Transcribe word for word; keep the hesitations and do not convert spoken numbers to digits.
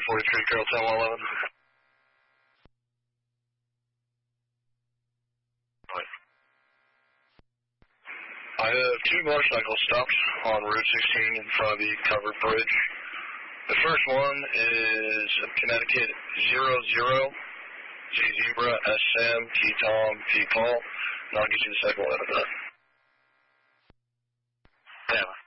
forty-three, Carol ten one eleven. I have two motorcycles stopped on Route sixteen in front of the covered bridge. The first one is Connecticut zero zero, Z Zebra, S M, T Tom, P Paul, and I'll get you the second one out of that. Yeah.